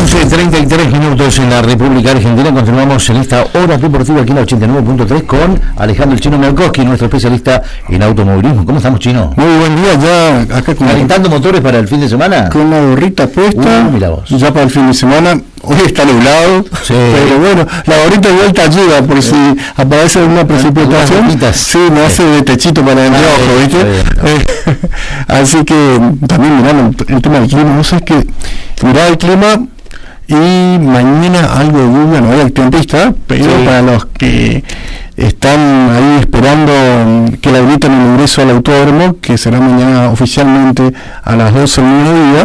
11:33 en la República Argentina. Continuamos en esta hora deportiva aquí en la 89.3 con Alejandro El Chino Melkowski, nuestro especialista en automovilismo. ¿Cómo estamos, Chino? Muy buen día, ya acá calentando motores para el fin de semana. Con la gorrita puesta, mira vos. Ya para el fin de semana. Hoy está nublado, sí. Pero bueno, la gorrita de vuelta ayuda por si aparece alguna precipitación. Sí, me hace de techito para el ojo, ¿viste? Así que también mirando el tema del clima, no sé, que mirá el clima y mañana algo de lluvia, no hay actentista, pero sí, para los que están ahí esperando que le habiliten el ingreso al autódromo, que será mañana oficialmente a las 12 del mediodía,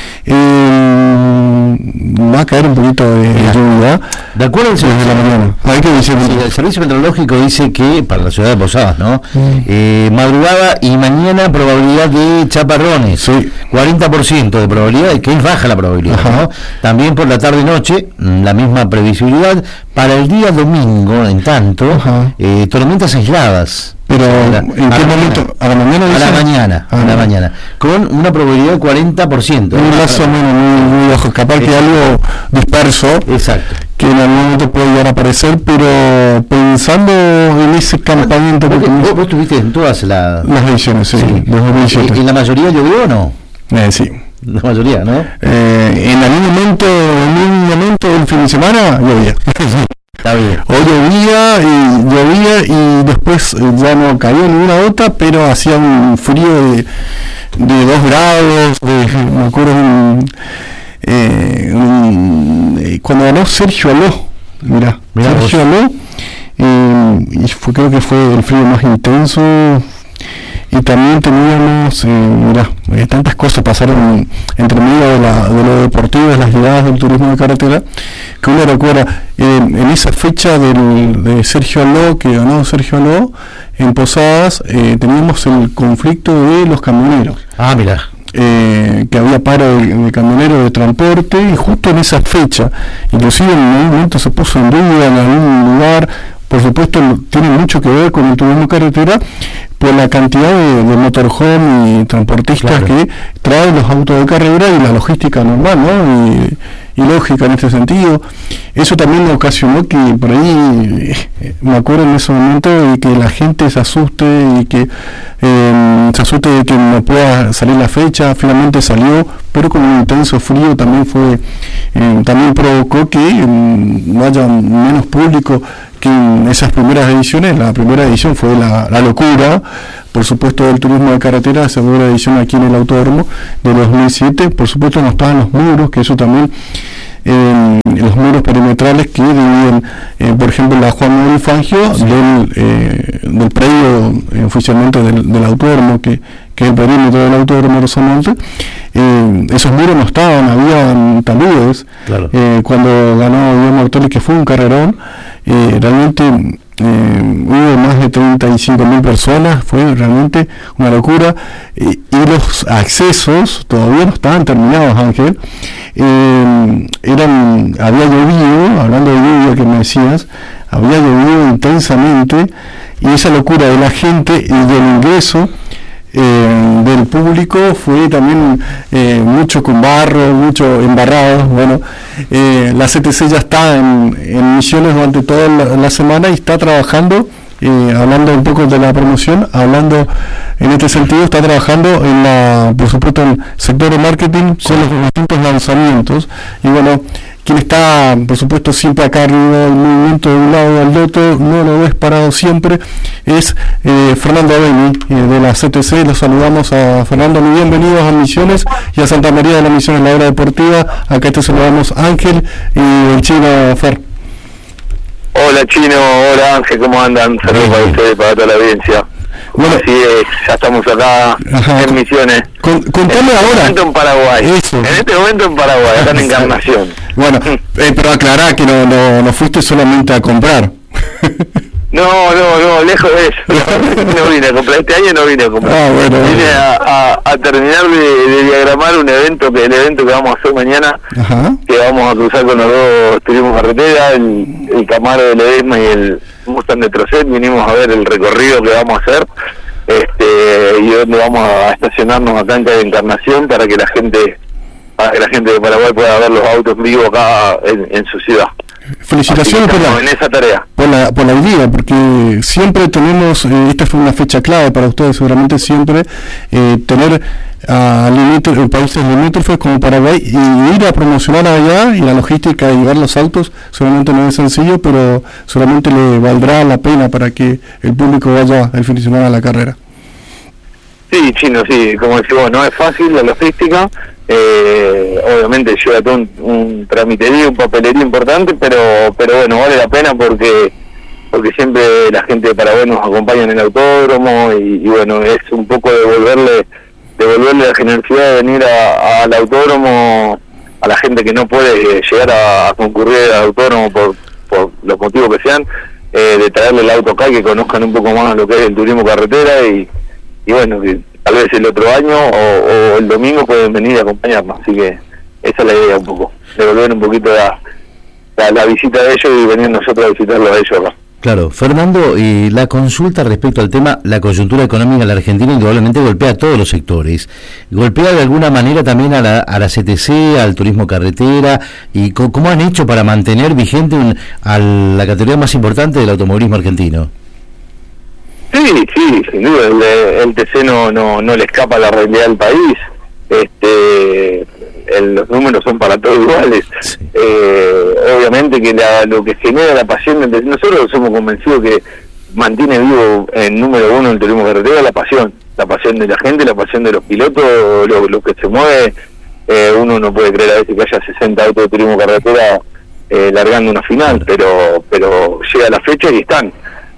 va a caer un poquito de lluvia. De acuerdo al servicio de la mañana. El servicio meteorológico dice que para la ciudad de Posadas, ¿no? Madrugada y mañana probabilidad de chaparrones. Sí. 40% de probabilidad, que es baja la probabilidad, ¿no? También por la tarde y noche, la misma previsibilidad. Para el día domingo, en tanto, tormentas aisladas. Pero ¿en qué momento? ¿A la mañana? A la mañana. Con una probabilidad de 40%. Más o menos muy bajo. Capaz que algo disperso. Exacto. Que en algún momento puede llegar a aparecer, pero pensando en ese campamento. ¿Vos tuviste en todas las ediciones? Sí. 2017. ¿Y la mayoría llovió o no? Sí. La mayoría, ¿no? En algún momento del fin de semana llovía. Está bien. Hoy llovía y después ya no cayó ninguna gota, pero hacía un frío de 2 grados, me acuerdo cuando ganó Sergio Aló, mirá Sergio Aló, creo que fue el frío más intenso. Y también teníamos, tantas cosas pasaron entre medio de lo deportivo, de las llegadas del turismo de carretera, que uno recuerda, en esa fecha de Sergio Aló, que ganó Sergio Aló, en Posadas, teníamos el conflicto de los camioneros. Mira. Que había paro de camioneros de transporte, y justo en esa fecha, inclusive en algún momento se puso en duda en algún lugar. Por supuesto, tiene mucho que ver con el turismo carretera por la cantidad de motorhome y transportistas que traen los autos de carrera y la logística normal, ¿no? Y lógica en este sentido. Eso también ocasionó que por ahí, me acuerdo en ese momento, de que la gente se asuste y que se asuste de que no pueda salir la fecha. Finalmente salió, pero con un intenso frío también también provocó que no haya menos público que en esas primeras ediciones. La primera edición fue la locura, por supuesto, del turismo de carretera. Esa primera edición aquí en el autódromo de 2007, por supuesto no estaban los muros, que eso también, los muros perimetrales que dividen, por ejemplo, la Juan Manuel Fangio del predio oficialmente del autódromo, que es el perímetro del autódromo Rosamonte. Esos muros no estaban, había taludes. Claro. Cuando ganó Guillermo Ortelli, que fue un carrerón, realmente hubo más de 35.000 personas, fue realmente una locura, y los accesos todavía no estaban terminados, Ángel. Había llovido, hablando de lluvia que me decías, había llovido intensamente, y esa locura de la gente y del ingreso del público fue también mucho con barro, mucho embarrado. Bueno, la CTC ya está en misiones durante toda la semana y está trabajando, hablando un poco de la promoción, hablando en este sentido, está trabajando por supuesto, en el sector de marketing con los distintos lanzamientos. Y bueno, quien está, por supuesto, siempre acá arriba del movimiento de un lado y al otro, no lo ves parado siempre, es Fernando Aveni, de la CTC. Los saludamos a Fernando, muy bienvenidos a Misiones y a Santa María de la Misión en la hora deportiva. Acá te saludamos Ángel y el Chino Fer. Hola Chino, hola Ángel, ¿cómo andan? Saludos para ustedes, para toda la audiencia. Bueno, así es, ya estamos acá en Misiones. Contame ahora. Momento en Paraguay. Eso. En este momento en Paraguay, acá en Encarnación. Bueno, pero aclará que no fuiste solamente a comprar. No, lejos de eso. No vine a comprar, este año no vine a comprar. Bueno, vine a terminar de diagramar el evento que vamos a hacer mañana. Que vamos a cruzar con los dos turismos carretera, el Camaro de Ledesma y el Mustang de Trocet. Vinimos a ver el recorrido que vamos a hacer, y donde vamos a estacionarnos acá en Calle Encarnación para que la gente para que la gente de Paraguay pueda ver los autos en vivo acá en su ciudad. Felicitaciones en esa tarea. por la idea, porque siempre tenemos, esta fue una fecha clave para ustedes, seguramente siempre, tener a países limítrofes como Paraguay y ir a promocionar allá, y la logística y llevar los autos seguramente no es sencillo, pero seguramente le valdrá la pena para que el público vaya el fin de semana a la carrera. Sí, Chino, sí, como decimos, no es fácil la logística, obviamente lleva todo un tramiterío, un papelería importante, pero bueno, vale la pena porque siempre la gente de Paraguay nos acompaña en el autódromo y bueno, es un poco devolverle la generosidad de venir al autódromo a la gente que no puede llegar a concurrir al autódromo por los motivos que sean, de traerle el auto acá y que conozcan un poco más lo que es el turismo carretera y bueno, que tal vez el otro año o el domingo pueden venir a acompañarnos, así que esa es la idea un poco, devolver un poquito la visita de ellos y venir nosotros a visitarlos a ellos acá. Claro, Fernando, y la consulta respecto al tema, la coyuntura económica en la Argentina indudablemente golpea a todos los sectores, golpea de alguna manera también a la CTC, al turismo carretera, y ¿cómo han hecho para mantener vigente a la categoría más importante del automovilismo argentino? Sí, sin duda, el TC no le escapa a la realidad del país, los números son para todos iguales, sí. Obviamente que lo que genera la pasión, nosotros somos convencidos que mantiene vivo en número uno el turismo carretera la pasión de la gente, la pasión de los pilotos, lo que se mueve, uno no puede creer a veces que haya 60 autos de turismo carretera largando una final, pero llega la fecha y están.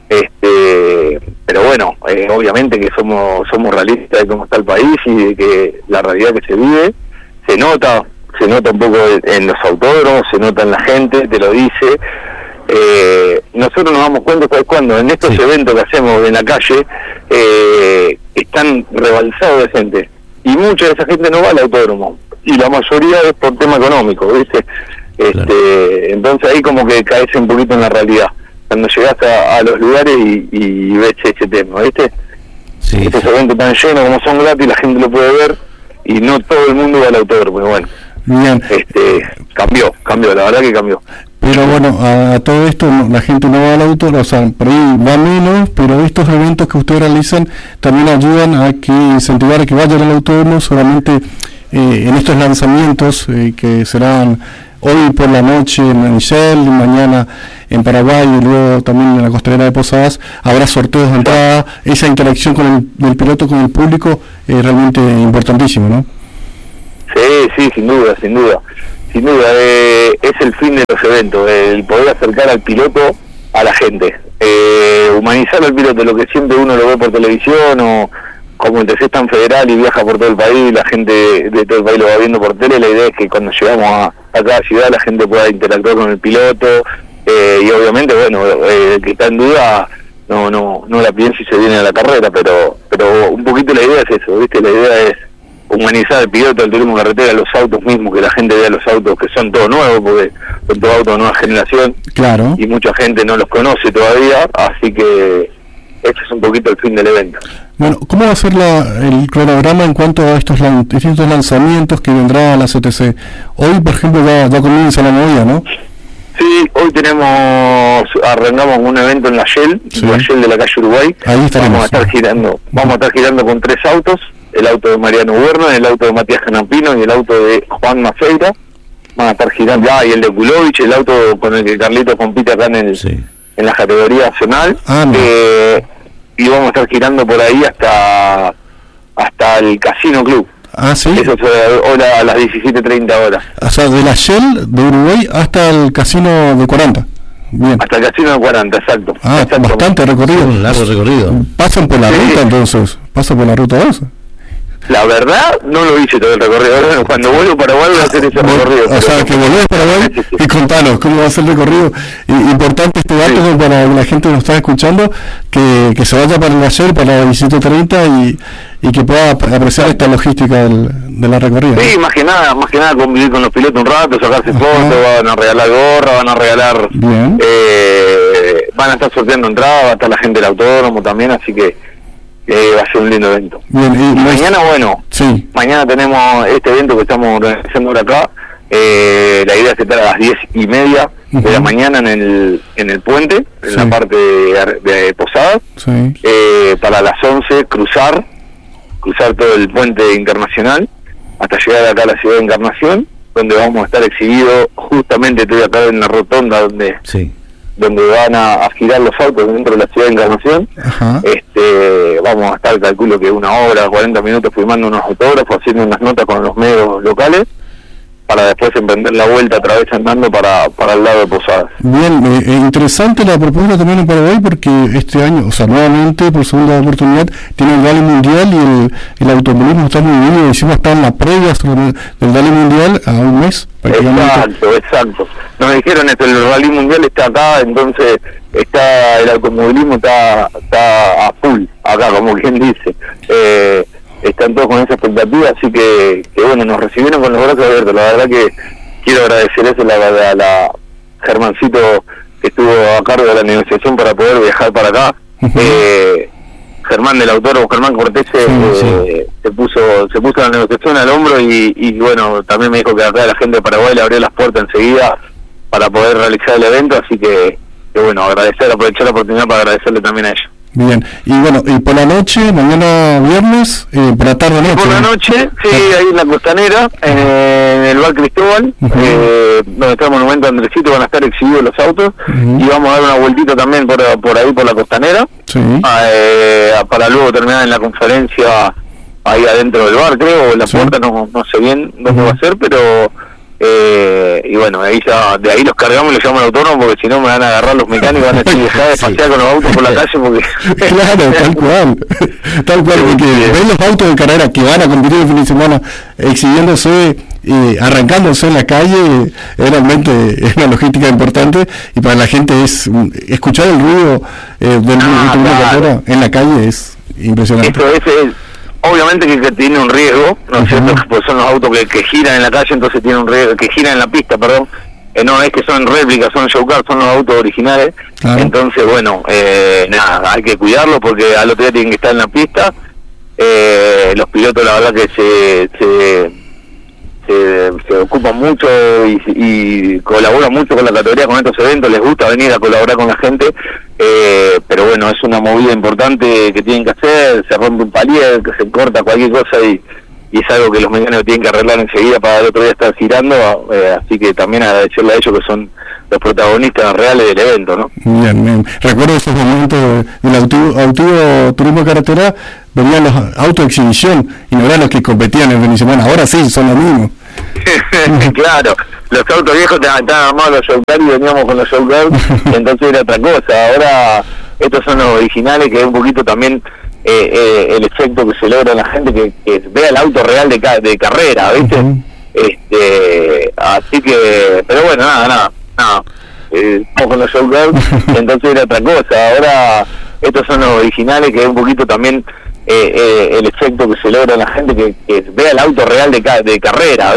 Pero bueno, obviamente que somos realistas de cómo está el país y de que la realidad que se vive se nota un poco en los autódromos, se nota en la gente, te lo dice. Nosotros nos damos cuenta que cuando en estos eventos que hacemos en la calle están rebalsados de gente y mucha de esa gente no va al autódromo y la mayoría es por tema económico, ¿viste? Claro. Entonces ahí como que caes un poquito en la realidad cuando llegas a los lugares y ves ese tema, ¿viste? Sí. Estos eventos tan llenos como son gratis, la gente lo puede ver y no todo el mundo va al autódromo, pero bueno. Bien. Cambió, la verdad que cambió. Pero bueno, a todo esto la gente no va al autódromo, o sea, por ahí va menos, pero estos eventos que ustedes realizan también ayudan a que incentivar a que vayan al autódromo, solamente en estos lanzamientos que serán hoy por la noche en Michel, mañana en Paraguay y luego también en la costanera de Posadas, habrá sorteos de entrada. Esa interacción con el piloto, con el público, es realmente importantísimo, ¿no? Sí, sin duda. Es el fin de los eventos, el poder acercar al piloto a la gente, humanizar al piloto, lo que siempre uno lo ve por televisión o como el TC es tan federal y viaja por todo el país, la gente de todo el país lo va viendo por tele. La idea es que cuando llegamos a cada ciudad la gente pueda interactuar con el piloto y obviamente, bueno, el que está en duda no la piensa y se viene a la carrera, pero un poquito la idea es eso, ¿viste? La idea es humanizar al piloto, al turismo carretera, los autos mismos, que la gente vea los autos que son todos nuevos, porque son todos autos de nueva generación, claro, y mucha gente no los conoce todavía, así que este es un poquito el fin del evento. Bueno, ¿cómo va a ser el cronograma en cuanto a estos distintos lanzamientos que vendrá a la CTC? Hoy, por ejemplo, ya comienza la movida, ¿no? Sí, hoy arrancamos un evento en la Shell, la Shell de la calle Uruguay. Ahí estaremos. Vamos a estar girando con 3 autos, el auto de Mariano Werner, el auto de Matías Canampino y el auto de Juan Maceiras. Van a estar girando, y el de Kulovich, el auto con el que Carlito compite acá en la categoría nacional. Y vamos a estar girando por ahí hasta el Casino Club. Sí. Eso es hoy a las 17:30 horas. O sea, de la Shell de Uruguay hasta el Casino de 40. Bien. Hasta el Casino de 40, exacto. Bastante recorrido. Un largo recorrido. ¿Pasan por la ruta entonces? ¿Pasan por la ruta 2? La verdad, no lo hice todo el recorrido. Bueno, cuando vuelvo para Paraguay voy a hacer ese recorrido. O sea, que volvés para Paraguay y contanos cómo va a ser el recorrido. Importante este dato para la gente que nos está escuchando, que se vaya para el ayer, para la 17:30 y que pueda apreciar esta logística de la recorrida. Sí, más que nada convivir con los pilotos un rato, sacarse fotos, van a regalar gorra, van a regalar... van a estar sorteando entradas, va a estar la gente del autódromo también, así que va a ser un lindo evento. Bien, y mañana, bueno, sí. Mañana tenemos este evento que estamos organizando ahora acá. La idea es estar a las 10:30 de la mañana en el puente, en la parte de Posadas, para las 11 cruzar todo el puente internacional hasta llegar acá a la ciudad de Encarnación, donde vamos a estar exhibidos. Justamente estoy acá en la rotonda donde van a girar los autos dentro de la ciudad de Encarnación. Vamos a estar, calculo que 1 hora, 40 minutos filmando unos autógrafos, haciendo unas notas con los medios locales, para después emprender la vuelta otra vez andando para el lado de Posadas. Bien, interesante la propuesta también en Paraguay, porque este año, o sea, nuevamente, por segunda oportunidad, tiene el Rally Mundial y el automovilismo está muy bien, y encima está en la previa del Rally Mundial a un mes. Exacto. Nos dijeron esto, el Rally Mundial está acá, entonces el automovilismo está a full, acá, como quien dice. Están todos con esa expectativa, así que bueno, nos recibieron con los brazos abiertos. La verdad que quiero agradecer eso a la Germancito, que estuvo a cargo de la negociación para poder viajar para acá. Germán del autógrafo, Germán Cortés, se puso la negociación al hombro y bueno, también me dijo que acá la gente de Paraguay le abrió las puertas enseguida para poder realizar el evento, así que bueno, aprovechar la oportunidad para agradecerle también a ellos. Bien, y bueno, y por la noche, mañana viernes, por la tarde noche. Por la noche, ahí en la Costanera, en el Bar Cristóbal, donde está el monumento a Andresito, van a estar exhibidos los autos, y vamos a dar una vueltita también por ahí por la Costanera, para luego terminar en la conferencia ahí adentro del bar, creo, o en la puerta, no sé bien dónde va a ser, pero y bueno, de ahí los cargamos y los llaman autónomos, porque si no me van a agarrar los mecánicos, van a decir, dejar de pasear con los autos por la calle, porque claro, tal cual, porque ven los autos de carrera que van a competir el fin de semana exhibiéndose y arrancándose en la calle, realmente es una logística importante, y para la gente es escuchar el ruido del en la calle es impresionante. Obviamente que tiene un riesgo, ¿no es cierto? Pues son los autos que giran en la calle, entonces tiene un riesgo, que giran en la pista, perdón. No es que son réplicas, son showcars, son los autos originales. Entonces, bueno, nada, hay que cuidarlos porque al otro día tienen que estar en la pista. Los pilotos, la verdad que se ocupan mucho y colaboran mucho con la categoría, con estos eventos, les gusta venir a colaborar con la gente, pero bueno, es una movida importante que tienen que hacer, se rompe un palier, que se corta cualquier cosa y es algo que los mecánicos tienen que arreglar enseguida para el otro día estar girando, así que también agradecerle a ellos que son los protagonistas reales del evento, ¿no? Bien. Recuerdo esos momentos del antiguo turismo de carretera, venían los autos de exhibición y no eran los que competían el fin de semana, ahora sí, son los mismos. Claro, los autos viejos estaban armados los showcars y veníamos con los showcars, entonces era otra cosa. Ahora estos son los originales, que es un poquito también el efecto que se logra en la gente, que vea el auto real de carrera, ¿viste? Así que, pero bueno, nada, estamos con los showcars, entonces era otra cosa. Ahora estos son los originales, que es un poquito también el efecto que se logra en la gente, que vea el auto real de carrera,